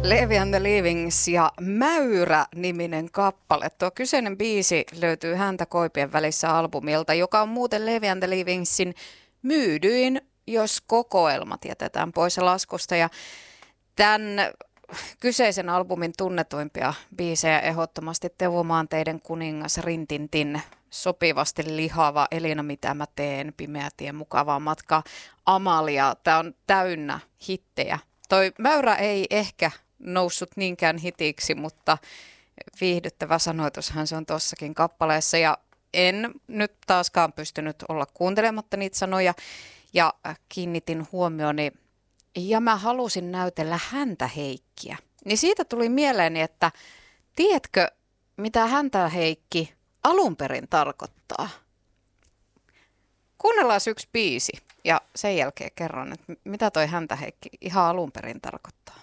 Levi and the Leavings ja Mäyrä-niminen kappale. Tuo kyseinen biisi löytyy Häntä koipien välissä -albumilta, joka on muuten Levi and the Leavingsin myydyin, jos kokoelmat jätetään pois laskusta. Ja tämän kyseisen albumin tunnetuimpia biisejä ehdottomasti Teuvo Maanteiden kuningas, Rintintin, sopivasti lihava, Elina mitä mä teen, Pimeä tie, Mukavaa matkaa, Amalia. Tämä on täynnä hittejä. Toi Mäyrä ei ehkä noussut niinkään hitiksi, mutta viihdyttävä sanoitushan se on tossakin kappaleessa. Ja en nyt taaskaan pystynyt olla kuuntelematta niitä sanoja ja kiinnitin huomioni ja mä halusin näytellä Häntä Heikkiä. Niin siitä tuli mieleeni, että tiedätkö mitä Häntä Heikki alun perin tarkoittaa? Kuunnellaan yksi biisi ja sen jälkeen kerron, että mitä toi Häntä Heikki ihan alun perin tarkoittaa.